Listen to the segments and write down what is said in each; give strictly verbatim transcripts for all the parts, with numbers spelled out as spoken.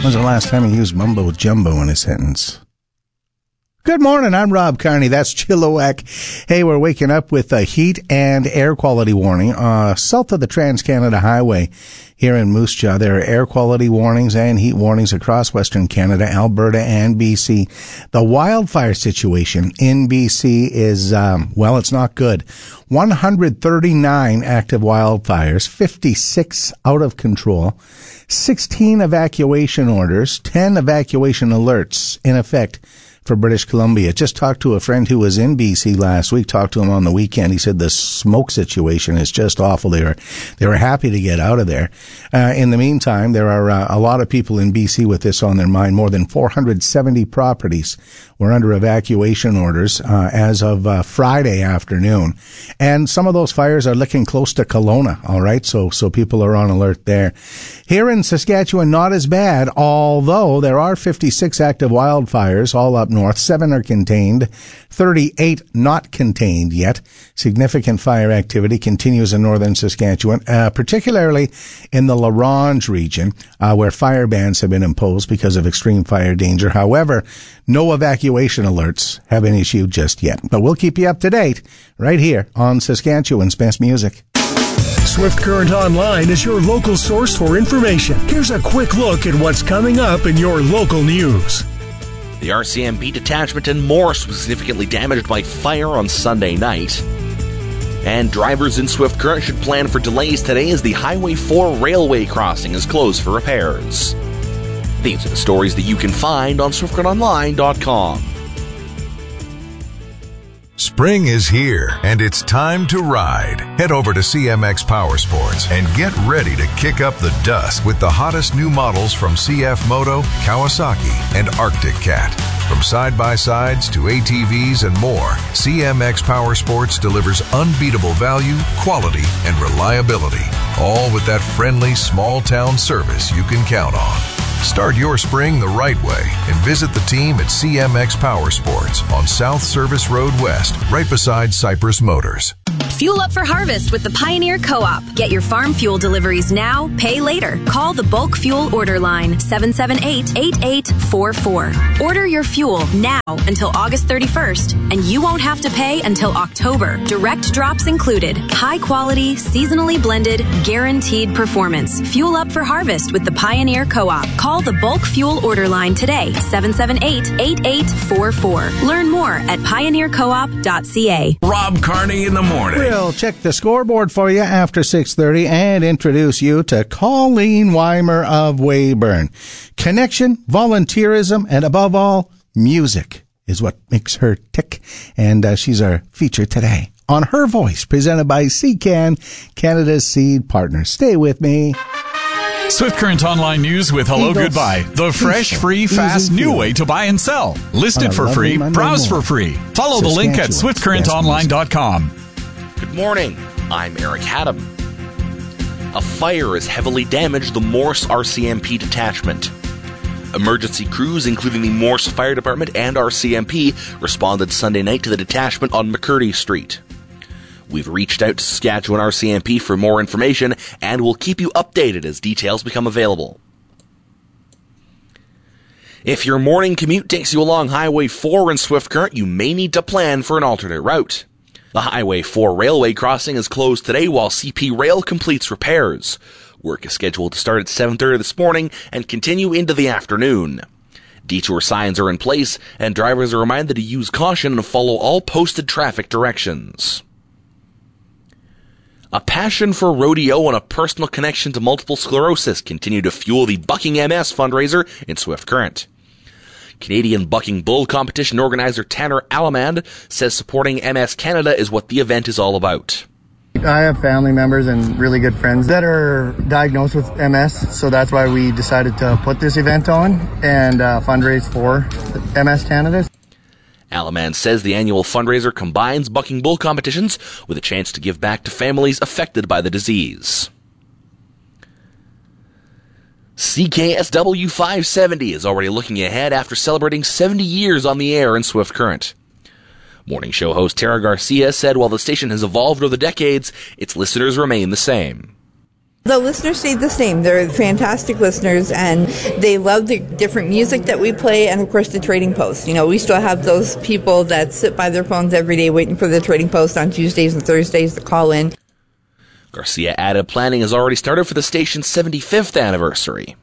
When's the last time he used mumbo jumbo in a sentence? Good morning, I'm Rob Carney. That's Chilliwack. Hey, we're waking up with a heat and air quality warning uh, south of the Trans-Canada Highway here in Moose Jaw. There are air quality warnings and heat warnings across Western Canada, Alberta, and B C. The wildfire situation in B C is, um, well, it's not good. one hundred thirty-nine active wildfires, fifty-six out of control, sixteen evacuation orders, ten evacuation alerts in effect for British Columbia. Just talked to a friend who was in B C last week, talked to him on the weekend. He said the smoke situation is just awful. They were, they were happy to get out of there. Uh, in the meantime, there are uh, a lot of people in B C with this on their mind. More than four hundred seventy properties were under evacuation orders uh, as of uh, Friday afternoon. And some of those fires are looking close to Kelowna, all right? So, so people are on alert there. Here in Saskatchewan, not as bad, although there are fifty-six active wildfires all up north. Seven are contained, thirty-eight not contained yet. Significant fire activity continues in northern Saskatchewan, uh, particularly in the La Ronge region, uh, where fire bans have been imposed because of extreme fire danger. However, no evacuation alerts have been issued just yet. But we'll keep you up to date right here on Saskatchewan's Best Music. Swift Current Online is your local source for information. Here's a quick look at what's coming up in your local news. The R C M P detachment in Morse was significantly damaged by fire on Sunday night. And drivers in Swift Current should plan for delays today as the Highway four railway crossing is closed for repairs. These are the stories that you can find on swift current online dot com. Spring is here, and it's time to ride. Head over to C M X Power Sports and get ready to kick up the dust with the hottest new models from C F Moto, Kawasaki, and Arctic Cat. From side-by-sides to A T Vs and more, C M X Power Sports delivers unbeatable value, quality, and reliability, all with that friendly, small-town service you can count on. Start your spring the right way and visit the team at C M X Power Sports on South Service Road West, right beside Cypress Motors. Fuel up for harvest with the Pioneer Co-op. Get your farm fuel deliveries now, pay later. Call the Bulk Fuel Order Line, seven seven eight, eight eight four four. Order your fuel now until August thirty-first, and you won't have to pay until October. Direct drops included. High quality, seasonally blended, guaranteed performance. Fuel up for harvest with the Pioneer Co-op. Call the Bulk Fuel Order Line today, seven seven eight, eight eight four four. Learn more at pioneer co op dot c a. Rob Carney in the morning. We'll check the scoreboard for you after six thirty and introduce you to Colleen Weimer of Weyburn. Connection, volunteerism, and above all, music is what makes her tick. And uh, she's our feature today on Her Voice, presented by C CAN, Canada's seed partner. Stay with me. Swift Current Online News with Hello Eagles. Goodbye. The fresh, free, fast, Easy new feeling. way to buy and sell. Listed for free, Monday browse morning. for free. Follow the link at Saskatchewan's swift current online dot com. Good morning, I'm Eric Haddam. A fire has heavily damaged the Morse R C M P detachment. Emergency crews, including the Morse Fire Department and R C M P, responded Sunday night to the detachment on McCurdy Street. We've reached out to Saskatchewan R C M P for more information, and we'll keep you updated as details become available. If your morning commute takes you along Highway four in Swift Current, you may need to plan for an alternate route. The Highway four railway crossing is closed today while C P Rail completes repairs. Work is scheduled to start at seven thirty this morning and continue into the afternoon. Detour signs are in place, and drivers are reminded to use caution and follow all posted traffic directions. A passion for rodeo and a personal connection to multiple sclerosis continue to fuel the Bucking M S fundraiser in Swift Current. Canadian Bucking Bull competition organizer Tanner Alamand says supporting M S Canada is what the event is all about. I have family members and really good friends that are diagnosed with M S, so that's why we decided to put this event on and uh, fundraise for M S Canada. Alamand says the annual fundraiser combines Bucking Bull competitions with a chance to give back to families affected by the disease. C K S W five seventy is already looking ahead after celebrating seventy years on the air in Swift Current. Morning show host Tara Garcia said while the station has evolved over the decades, its listeners remain the same. The listeners stayed the same. They're fantastic listeners, and they love the different music that we play, and of course the Trading Post. You know, we still have those people that sit by their phones every day waiting for the Trading Post on Tuesdays and Thursdays to call in. Garcia added planning has already started for the station's seventy-fifth anniversary.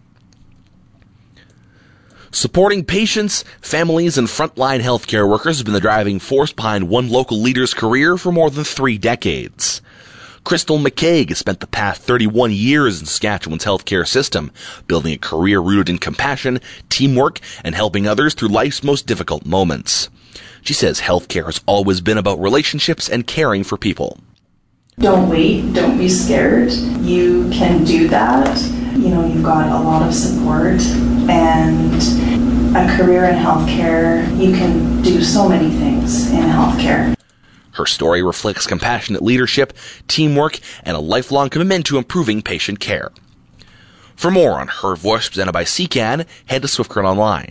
Supporting patients, families, and frontline healthcare workers has been the driving force behind one local leader's career for more than three decades. Crystal McCaig has spent the past thirty-one years in Saskatchewan's healthcare system, building a career rooted in compassion, teamwork, and helping others through life's most difficult moments. She says healthcare has always been about relationships and caring for people. Don't wait, don't be scared. You can do that. You know, you've got a lot of support and a career in healthcare. You can do so many things in healthcare. Her story reflects compassionate leadership, teamwork, and a lifelong commitment to improving patient care. For more on Her Voice presented by C C A N, head to Swift Current Online.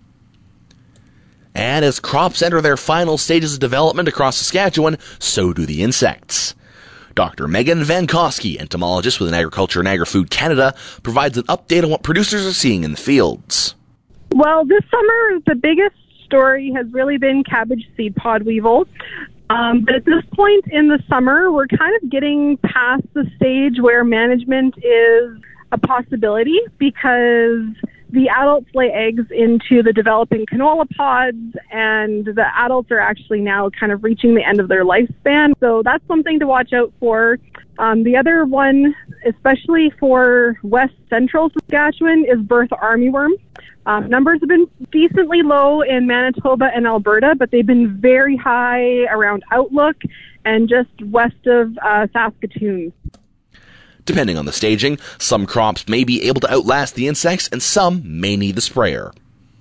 And as crops enter their final stages of development across Saskatchewan, so do the insects. Doctor Megan Van Koski, entomologist with Agriculture and Agri-Food Canada, provides an update on what producers are seeing in the fields. Well, this summer, the biggest story has really been cabbage seed pod weevil. Um, but at this point in the summer, we're kind of getting past the stage where management is a possibility because the adults lay eggs into the developing canola pods, and the adults are actually now kind of reaching the end of their lifespan. So that's something to watch out for. Um, the other one, especially for west central Saskatchewan, is Bertha armyworm. Um, numbers have been decently low in Manitoba and Alberta, but they've been very high around Outlook and just west of uh, Saskatoon. Depending on the staging, some crops may be able to outlast the insects and some may need the sprayer.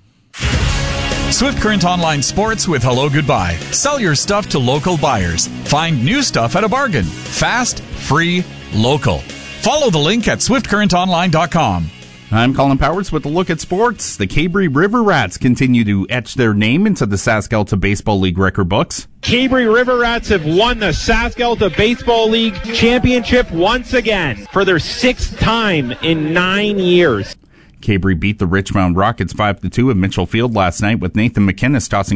Swift Current Online Sports with Hello Goodbye. Sell your stuff to local buyers. Find new stuff at a bargain. Fast, free, local. Follow the link at swift current online dot com. I'm Colin Powers with a look at sports. The Cabrey River Rats continue to etch their name into the Sask-Alta Baseball League record books. Cabrey River Rats have won the Sask-Alta Baseball League championship once again for their sixth time in nine years. Cabrey beat the Richmond Rockets five to two at Mitchell Field last night with Nathan McInnes tossing